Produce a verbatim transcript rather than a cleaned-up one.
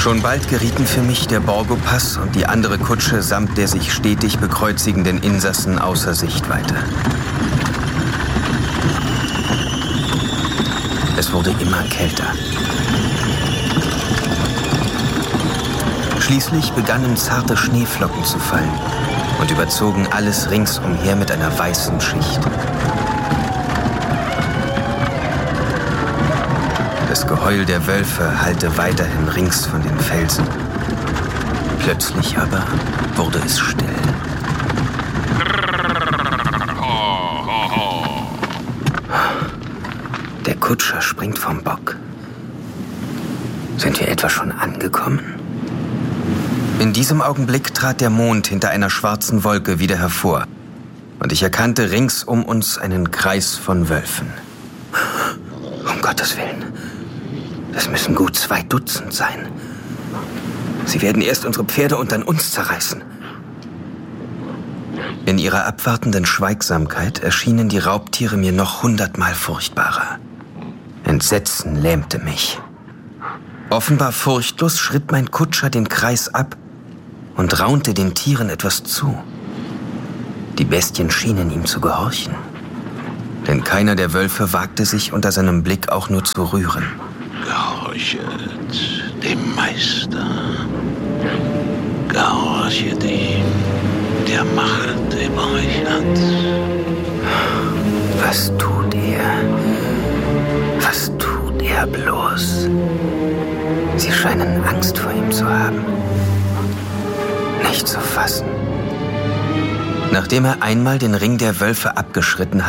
Schon bald gerieten für mich der Borgo-Pass und die andere Kutsche samt der sich stetig bekreuzigenden Insassen außer Sichtweite. Es wurde immer kälter. Schließlich begannen zarte Schneeflocken zu fallen und überzogen alles ringsumher mit einer weißen Schicht. Das Geheul der Wölfe hallte weiterhin rings von den Felsen. Plötzlich aber wurde es still. Der Kutscher springt vom Bock. Sind wir etwa schon angekommen? In diesem Augenblick trat der Mond hinter einer schwarzen Wolke wieder hervor und ich erkannte rings um uns einen Kreis von Wölfen. Um Gottes Willen, das müssen gut zwei Dutzend sein. Sie werden erst unsere Pferde und dann uns zerreißen. In ihrer abwartenden Schweigsamkeit erschienen die Raubtiere mir noch hundertmal furchtbarer. Entsetzen lähmte mich. Offenbar furchtlos schritt mein Kutscher den Kreis ab und raunte den Tieren etwas zu. Die Bestien schienen ihm zu gehorchen, denn keiner der Wölfe wagte sich unter seinem Blick auch nur zu rühren. Gehorchet dem Meister, gehorchet ihm, der Macht über euch hat. Was tut er? Was tut er bloß? Sie scheinen Angst vor ihm zu haben. Nicht zu fassen. Nachdem er einmal den Ring der Wölfe abgeschritten